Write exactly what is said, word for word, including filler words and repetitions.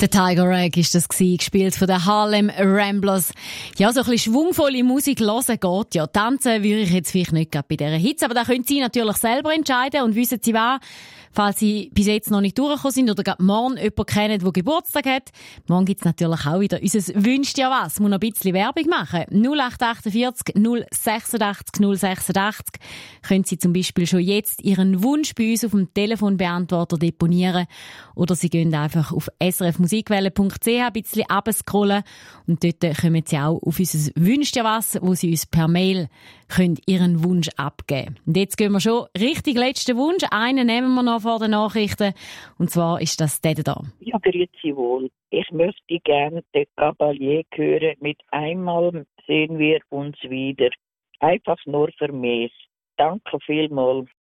Der Tiger Rag ist das gewesen, gespielt von den Harlem Ramblers. Ja, so ein bisschen schwungvolle Musik hören geht ja. Tanzen würde ich jetzt vielleicht nicht gerade bei dieser Hitze, aber da können Sie natürlich selber entscheiden und wissen Sie was, falls Sie bis jetzt noch nicht durchgekommen sind oder gerade morgen jemanden kennen, der Geburtstag hat. Morgen gibt's natürlich auch wieder unser «Wünscht ja was». Muss noch ein bisschen Werbung machen. null acht achtundvierzig null sechsundachtzig null sechsundachtzig können Sie zum Beispiel schon jetzt Ihren Wunsch bei uns auf dem Telefonbeantworter deponieren oder Sie gehen einfach auf s r f musikwelle punkt c h ein bisschen runterscrollen und dort kommen Sie auch auf unser «Wünscht ja was», wo Sie uns per Mail können Ihren Wunsch abgeben. Und jetzt gehen wir schon richtig letzten Wunsch. Einen nehmen wir noch vor den Nachrichten. Und zwar ist das der da. Ja, grüezi wohl. Ich möchte gerne den Cavalier hören mit «Einmal sehen wir uns wieder». Einfach nur für mich. Danke vielmals.